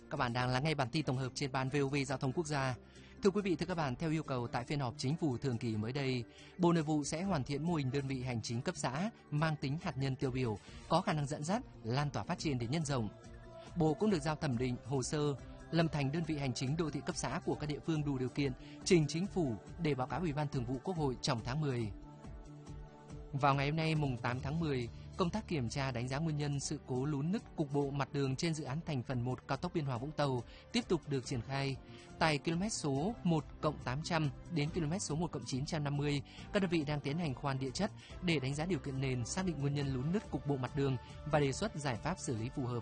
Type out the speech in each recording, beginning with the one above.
Các bạn đang lắng nghe bản tin tổng hợp trên ban VOV Giao thông Quốc gia. Thưa quý vị, thưa các bạn, theo yêu cầu tại phiên họp chính phủ thường kỳ mới đây, Bộ Nội vụ sẽ hoàn thiện mô hình đơn vị hành chính cấp xã mang tính hạt nhân tiêu biểu, có khả năng dẫn dắt, lan tỏa phát triển để nhân rộng. Bộ cũng được giao thẩm định hồ sơ lâm thành đơn vị hành chính đô thị cấp xã của các địa phương đủ điều kiện trình chính phủ để báo cáo Ủy ban Thường vụ Quốc hội trong tháng 10. Vào ngày hôm nay mùng 8 tháng 10, công tác kiểm tra đánh giá nguyên nhân sự cố lún nứt cục bộ mặt đường trên dự án thành phần 1 cao tốc Biên Hòa - Vũng Tàu tiếp tục được triển khai. Tại km số 1+800 đến km số 1+950, các đơn vị đang tiến hành khoan địa chất để đánh giá điều kiện nền, xác định nguyên nhân lún nứt cục bộ mặt đường và đề xuất giải pháp xử lý phù hợp.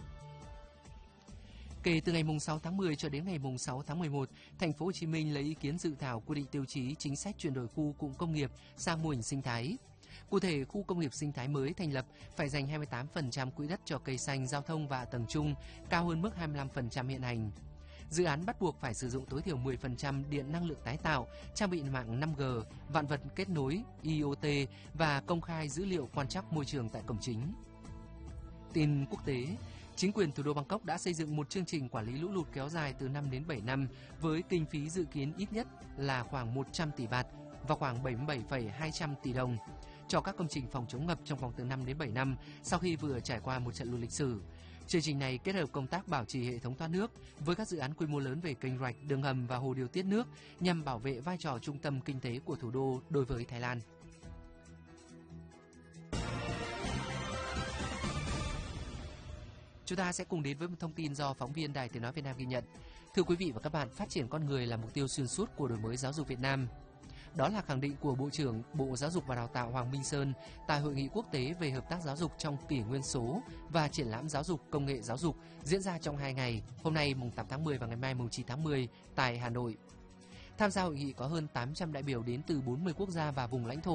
Kể từ ngày mùng 6 tháng 10 cho đến ngày mùng 6 tháng 11, Thành phố Hồ Chí Minh lấy ý kiến dự thảo quy định tiêu chí chính sách chuyển đổi khu cụm công nghiệp sang mô hình sinh thái. Cụ thể, khu công nghiệp sinh thái mới thành lập phải dành 28% quỹ đất cho cây xanh, giao thông và tầng trung, cao hơn mức 25% hiện hành. Dự án bắt buộc phải sử dụng tối thiểu 10% điện năng lượng tái tạo, trang bị mạng 5G, vạn vật kết nối, IoT và công khai dữ liệu quan trắc môi trường tại cổng chính. Tin quốc tế, chính quyền thủ đô Bangkok đã xây dựng một chương trình quản lý lũ lụt kéo dài từ 5 đến 7 năm với kinh phí dự kiến ít nhất là khoảng 100 tỷ baht và khoảng 77,200 tỷ đồng cho các công trình phòng chống ngập trong vòng từ 5 đến 7 năm sau khi vừa trải qua một trận lụt lịch sử. Chương trình này kết hợp công tác bảo trì hệ thống thoát nước với các dự án quy mô lớn về kênh rạch, đường hầm và hồ điều tiết nước nhằm bảo vệ vai trò trung tâm kinh tế của thủ đô đối với Thái Lan. Chúng ta sẽ cùng đến với một thông tin do phóng viên Đài Tiếng nói Việt Nam ghi nhận. Thưa quý vị và các bạn, phát triển con người là mục tiêu xuyên suốt của đổi mới giáo dục Việt Nam. Đó là khẳng định của Bộ trưởng Bộ Giáo dục và Đào tạo Hoàng Minh Sơn tại Hội nghị quốc tế về hợp tác giáo dục trong kỷ nguyên số và triển lãm giáo dục công nghệ giáo dục diễn ra trong 2 ngày, hôm nay mùng 8 tháng 10 và ngày mai mùng 9 tháng 10 tại Hà Nội. Tham gia hội nghị có hơn 800 đại biểu đến từ 40 quốc gia và vùng lãnh thổ.